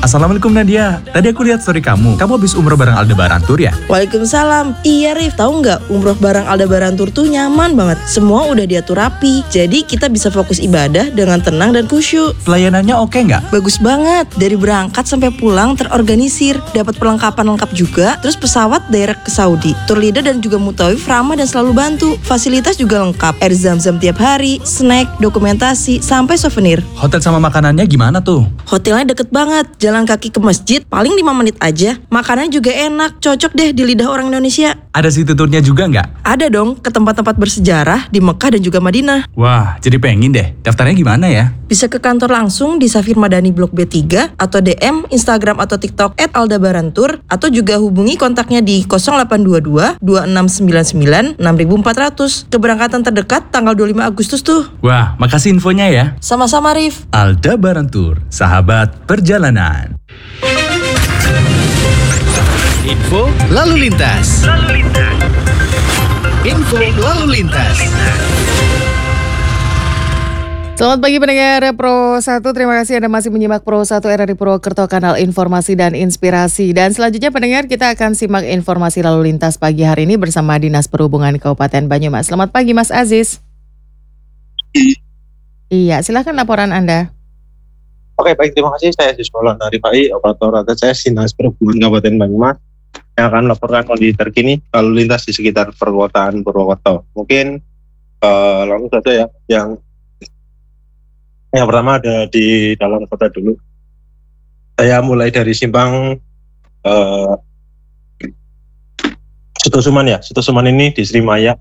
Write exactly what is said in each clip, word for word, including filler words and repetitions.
Assalamualaikum Nadia, tadi aku lihat story kamu, kamu habis umroh bareng Aldebaran Tour ya? Waalaikumsalam. Iya Rif, tahu nggak umroh bareng Aldebaran Tour tuh nyaman banget. Semua udah diatur rapi, jadi kita bisa fokus ibadah dengan tenang dan khusyuk. Pelayanannya oke nggak? Bagus banget, dari berangkat sampai pulang terorganisir, dapat perlengkapan lengkap juga, terus pesawat direct ke Saudi. Tour leader dan juga mutawif ramah dan selalu bantu. Fasilitas juga lengkap, air zam-zam tiap hari, snack, dokumentasi, sampai souvenir. Hotel sama makanannya gimana tuh? Hotelnya deket banget, jalan kaki ke masjid paling lima menit aja. Makanannya juga enak, cocok deh di lidah orang Indonesia. Ada city tournya juga nggak? Ada dong, ke tempat-tempat bersejarah di Mekah dan juga Madinah. Wah, jadi pengen deh. Daftarnya gimana ya? Bisa ke kantor langsung di Safir Madani Blok B tiga atau D M Instagram atau TikTok et aldebarantour atau juga hubungi kontaknya di nol delapan dua dua dua enam sembilan sembilan enam empat nol nol. Keberangkatan terdekat tanggal dua puluh lima Agustus tuh. Wah, makasih infonya ya. Sama-sama Rif. Aldebaran Tour, sahabat perjalanan. Info lalu lintas. Lalu lintas. Info lalu lintas. Selamat pagi pendengar Pro satu, terima kasih Anda masih menyimak Pro satu R R I Purwokerto, kanal informasi dan inspirasi. Dan selanjutnya pendengar, kita akan simak informasi lalu lintas pagi hari ini bersama Dinas Perhubungan Kabupaten Banyumas. Selamat pagi Mas Aziz. Iya, silakan laporan Anda. Oke, baik, terima kasih. Saya Aziz Maulana Rifai, operator A T C S Dinas Perhubungan Kabupaten Banyumas, yang akan melaporkan kondisi terkini lalu lintas di sekitar perkotaan Purwokerto. Mungkin uh, langsung saja ya, yang yang pertama ada di dalam kota dulu. Saya mulai dari simpang uh, Sutosuman ya. Sutosuman ini di Srimaya.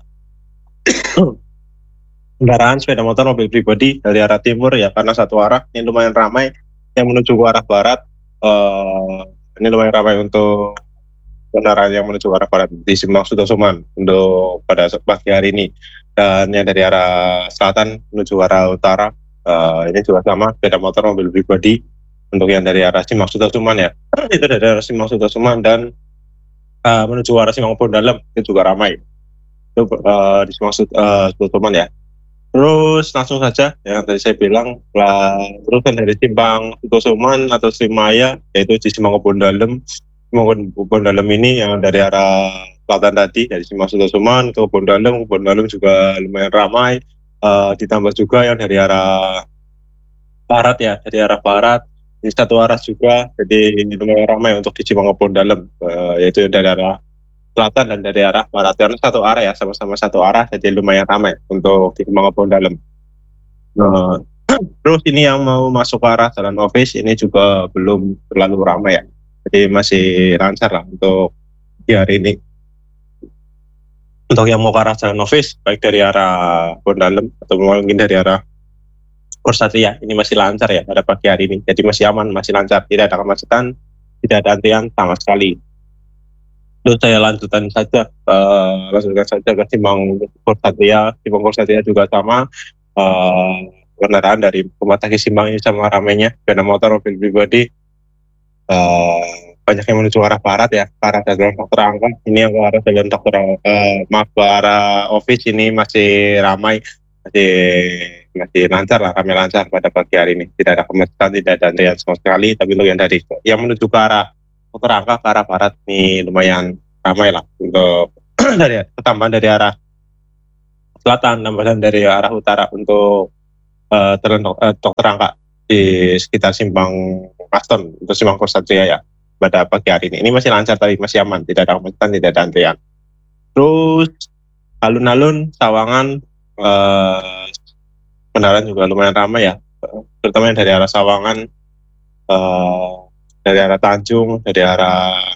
Kendaraan sepeda motor, mobil pribadi dari arah timur ya, karena satu arah ini lumayan ramai. Yang menuju ke arah barat uh, ini lumayan ramai untuk kendaraan yang menuju ke arah barat di simpang Sutosuman untuk pada pagi hari ini. Dan yang dari arah selatan menuju ke arah utara, Uh, ini juga sama, sepeda motor, mobil pribadi untuk yang dari arah Simpang Sutosuman ya. Itu dari arah Simpang Sutosuman dan uh, menuju arah Simpang Pondalem itu juga ramai. Itu uh, di Simpang uh, Sutosuman ya. Terus langsung saja yang tadi saya bilang, lah, terus kan dari Simpang Sutosuman atau Srimaya, yaitu di Simpang Pondalem. Simpang Pondalem ini yang dari arah selatan tadi, dari Simpang Sutosuman ke Pondalem, Pondalem juga lumayan ramai. Uh, ditambah juga yang dari arah barat ya, dari arah barat ini satu arah juga, jadi ini lumayan ramai untuk di Cimangopon Dalam, uh, yaitu dari arah selatan dan dari arah barat, karena satu arah ya, sama-sama satu arah, jadi lumayan ramai untuk di Cimangopon Dalam. Uh, terus ini yang mau masuk ke arah Jalan Office ini juga belum terlalu ramai ya, jadi masih lancar lah untuk di hari ini. Untuk yang mau ke arah Jalan Office, baik dari arah Pondalem atau mungkin dari arah Korsatria, ini masih lancar ya pada pagi hari ini. Jadi masih aman, masih lancar, tidak ada kemacetan, tidak ada antrian sama sekali. Terus saya lanjutkan saja, uh, lanjutkan saja ke Simpang Korsatria. Simpang Korsatria juga sama, uh, kendaraan dari memasuki simpang ini sama ramainya, sepeda motor, mobil pribadi. Uh, banyak yang menuju arah barat ya, ke arah Jalan Dokter Angka. Ini yang ke arah Jalan Dokter eh, maaf ke arah Office ini masih ramai, masih masih lancar lah, ramai lancar pada pagi hari ini. Tidak ada kemacetan, tidak ada antrian sama sekali. Tapi untuk yang dari yang menuju ke arah Dokter Angka ke arah barat ini lumayan ramai lah. Untuk dari tambahan dari arah selatan, tambahan dari arah utara untuk eh, Jalan eh, Dokter Angka di sekitar Simpang Aston untuk Simpang Korsatria ya. Pada pagi hari ini, ini masih lancar tapi masih aman, tidak ada kemacetan, tidak ada antrian. Terus alun-alun Sawangan eh, kendaraan juga lumayan ramai ya, terutama yang dari arah Sawangan, eh, dari arah Tanjung, dari arah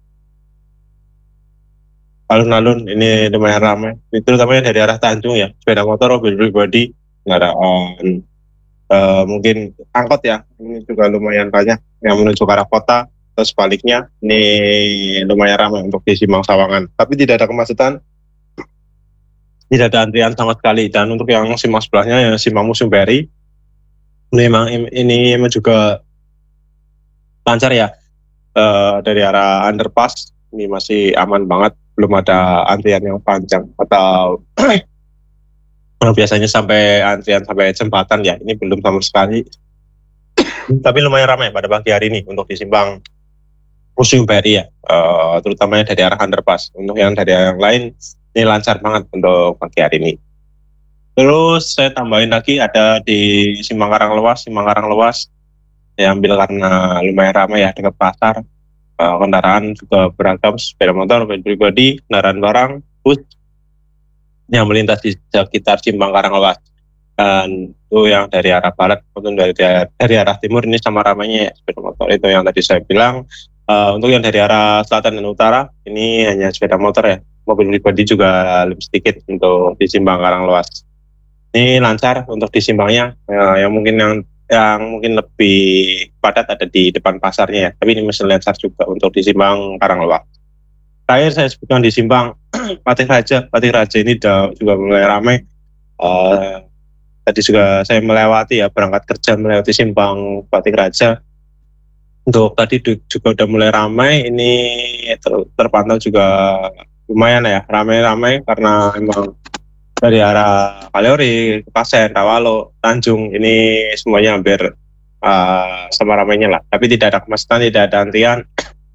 alun-alun ini lumayan ramai, terutama yang dari arah Tanjung ya, sepeda motor, mobil pribadi, kendaraan eh, mungkin angkot ya, ini juga lumayan banyak yang menuju ke arah kota. Atau sebaliknya, ini lumayan ramai untuk di Simpang Sawangan. Tapi tidak ada kemacetan, tidak ada antrian sama sekali. Dan untuk yang simpang sebelahnya, yang Simpang Musumberi, ini memang ini memang juga lancar ya. E, dari arah underpass, ini masih aman banget. Belum ada antrian yang panjang. Atau biasanya sampai antrian sampai jembatan ya, ini belum sama sekali. Tapi lumayan ramai pada pagi hari ini untuk di simpang Museum B R I ya, uh, terutamanya dari arah underpass. Untuk yang dari arah yang lain ini lancar banget untuk pagi hari ini. Terus saya tambahin lagi ada di Simpang Karanglewas, Simpang Karanglewas yang ambil karena lumayan ramai ya dekat pasar. Uh, kendaraan juga beragam, sepeda motor, mobil pribadi, kendaraan barang, bus yang melintas di sekitar Simpang Karanglewas. Dan itu yang dari arah barat maupun dari dari arah timur ini sama ramainya ya, sepeda motor itu yang tadi saya bilang. Uh, untuk yang dari arah selatan dan utara ini hanya sepeda motor ya, mobil pribadi juga lebih sedikit untuk di Simpang Karanglewas. Ini lancar untuk di simpangnya, uh, yang mungkin yang yang mungkin lebih padat ada di depan pasarnya ya, tapi ini masih lancar juga untuk di Simpang Karanglewas. Terakhir saya sebutkan di Simpang Patih Raja, Patih Raja ini juga mulai ramai. Uh, tadi juga saya melewati ya, berangkat kerja melewati Simpang Patih Raja. Untuk tadi juga udah mulai ramai, ini ter- terpantau juga lumayan ya, ramai-ramai karena emang dari arah Kaliori, Pasen, Rawalo, Tanjung, ini semuanya hampir uh, sama ramainya lah. Tapi tidak ada kemacetan, tidak ada antrian.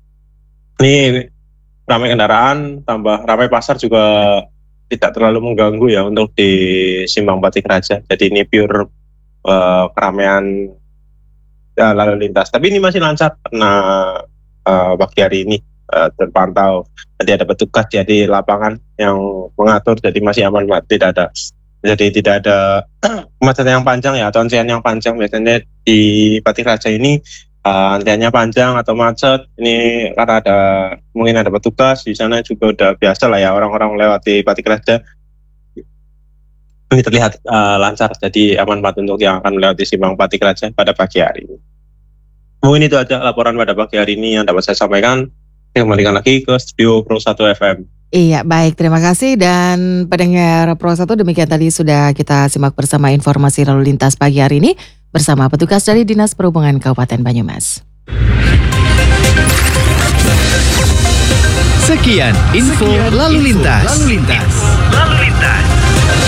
Ini ramai kendaraan, tambah ramai pasar juga tidak terlalu mengganggu ya untuk di Simpang Patih Raja. Jadi ini pure uh, keramaian ya, lalu lintas. Tapi ini masih lancar karena uh, pagi hari ini uh, terpantau. Tadi ada petugas ya di lapangan yang mengatur, jadi masih aman, tidak ada. Jadi tidak ada kemacetan yang panjang ya, atau antrian yang panjang. Biasanya di Patih Raja ini uh, antriannya panjang atau macet. Ini karena ada mungkin ada petugas di sana juga udah biasa lah ya orang-orang melewati Patih Raja. Ini terlihat uh, lancar, jadi aman banget untuk yang akan melewati Simpang Patih Raja pada pagi hari ini. Mungkin itu aja laporan pada pagi hari ini yang dapat saya sampaikan. Saya kembalikan lagi ke studio Pro satu F M. Iya, baik, terima kasih. Dan pendengar Pro satu, demikian tadi sudah kita simak bersama informasi lalu lintas pagi hari ini bersama petugas dari Dinas Perhubungan Kabupaten Banyumas. Sekian info lalu lintas. Lalu lintas. Lalu lintas.